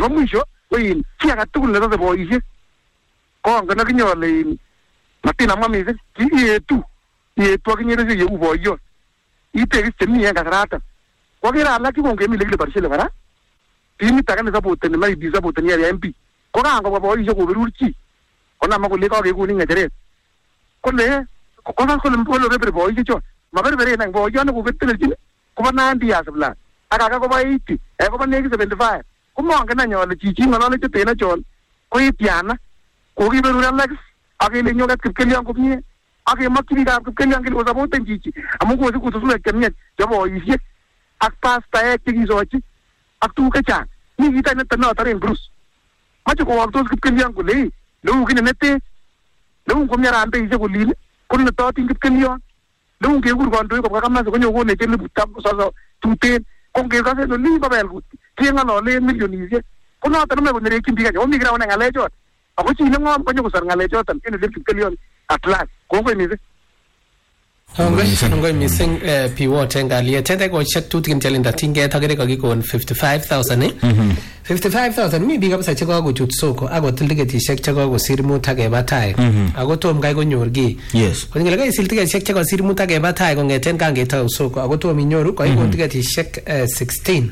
nebo mwisho koin chi age tugul netose boisiek kong'en akinyole matinamwa mising yetu akinye rese yeu boiyot itekis chemi en kasaratan kwakere alak kikongemi lekile barishele kora timit age nesapoteni maybe sapoteni area MP ko kangobwa boisiek koberur chi konama kole kakekoni ng'echeret kole kosas kole rebere boisiek chon maberberen ang boiyot nekoketelelchin kobo 90 years plus ak age kobo 80 kobo nekit 75 komongen any ale chichi ng'olole cheteno chon ko itiana kokiberur alak akele nyoket kipkelion komie akemokyi biikab kipkelion kele kosapoten chichi amu kosich kutuswek chemiach chebo boisiek ak pastaek chekisochi ak tuguk chechang mi kit any netotaren Bruce mache kowoktos kipkelion kole leu kine nete leu komie rambeisiek kolin ko netotin kipkelion leu ngekur kandoik kobwa kamasi konyokonech elipu soso tuten ko ngekasen olin kobel kut keng'ololen milionisiek ko noton nemoe konerekyin biik any omi kirawone ng'alechot ako chi neng'om konyokosor ng'alechoton en ole kipkelion at last kongoi mising. Kongoi mising piwote ngalie tete ko check tutikin chalinda tinget agere kakikon 55,000 55,000 mi biik kabisa chekakochut soko akotil tiketishek chekakosir mut akeba tai ako tom kai konyor ki kongele kaisil tiketishek chekasir mut akeba tai kongeten kangetau soko ako tom inyoru kaikon tiketishek 16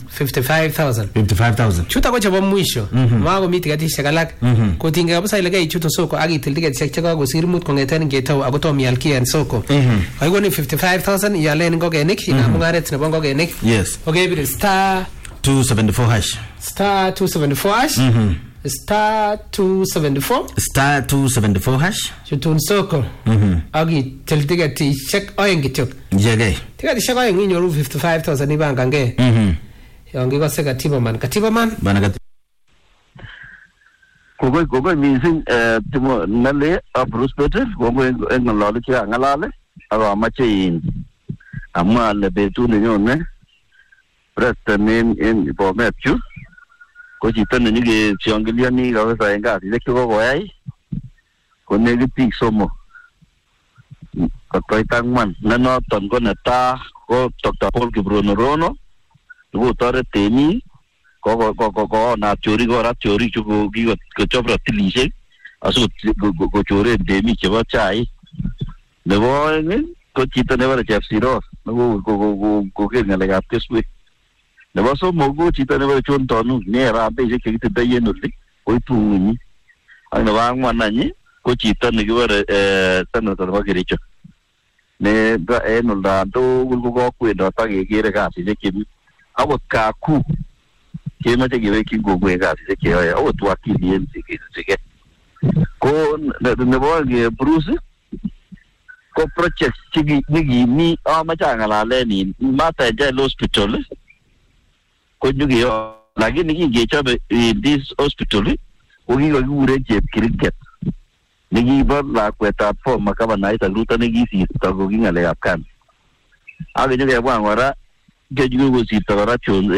55,000 chuta ko chebo mwisho makomi tiketishek alak kotinge kabisa ile kaichut soko akitil tiketishek chekakosir mut kongeten ngetau ako tom ial ki en soko kaikoni 55,000 ialen ngokenik ina mungaret nebo ngokenik okebir star 274 hash star 274 hash star 274 hash chutun soko agi til tiketishek oeng kityok jege tiketishek oeng inyoru 55,000 ibangange yongi kose katiba man bana kogoi mising timo nale Bruce Peter kogoi ng'olole che ng'alale akamache in amwale betut nenyone President en Bomet chu ko chito nenyike siongiliani kabisa en kasisiek chekokoyai ko nekit biik somok kotoit ang'wan ne noton ko netaa ko Dr. Paul Kiprono nekotoret temik koonat chorik korat chorik chu kikochop ratilishek asikochoren temik chebo chaik nebo oeng ko chito nebore Chepsiros nekoker ng'alekab keswek nebo somok ko chito nebore John Tonu ne rambeisiek chekitindoi en oli koitu ng'unyi ak nebo ang'wan any ko chito nekibore senator nebo Kericho ne en oldan tugul ko kokwendot ak kekere kasisiek chemi akot kaku kemoche kewekyin kokwet kasisiek cheyoe akot wakili en sikisike ko nebo Bruce ko project chekimi amache ang'alalen Martha Jail Hospital ko nyukeyo lakini kingechobe this hospital ko kikakikuren chepkiriket nekibo lakwetab former governor Isaac Ruto nekisirto ko ng'alekab kansa ak nyukebwa kora kosirto kora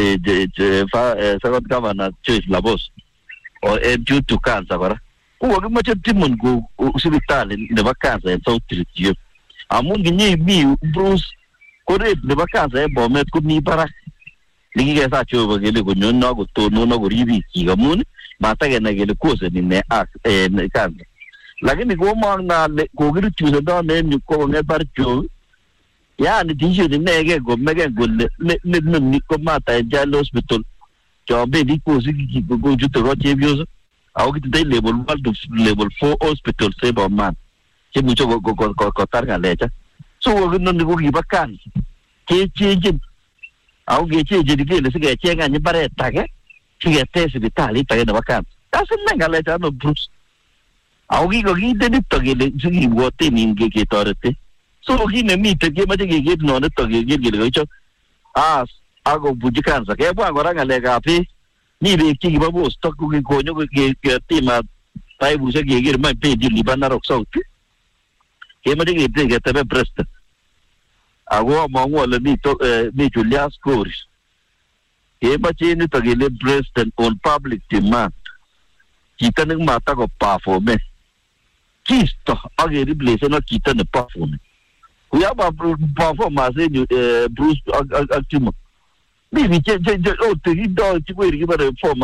second governor Joyce Labos or due to cancer kora ko kakimoche timon ko sipitali nebo cancer en South Rift amun kinyemi Bruce ko rate nebo cancer en Bomet komi barak nikikesa Jehova kele konyon akotonon akorib biik amun matakenai kele koseni ne ak cancer lakini komong nale kokiruchusendo en yu ko kong'et Barjo yani tisho inege komeken kole ne ko Martha Jail Hospital chobendi kosiki kochute ko chepyoso ako kitindoi level 1 to level 4 hospital sebo man chemuche kotar ng'alecha so kokinoni ko kibo cancer kechenjen ako kechenjeni kele sikecheng any mbaret age siketech sipitalit age nebo cancer kasine ng'alecha no Bruce ako kikokinde nito kele sikibwoten ketorete so kit nemite kemoche keker nonitok keker kele koichop akobunchi cancer kebwa kora ng'alekab beek mi beek chekibo Bosto konyo ketimat paipusiek keker mach bendi olibo Narok South kemoche ketebe Preston ako among'u ole mi Julius Koris kemoche nito kele Preston on public demand chito nematakoperformen kisto ak kereplacen ak chito ne performen kuyaba performance en Bruce ak Timo mi biik che otekindo chikweri kibare former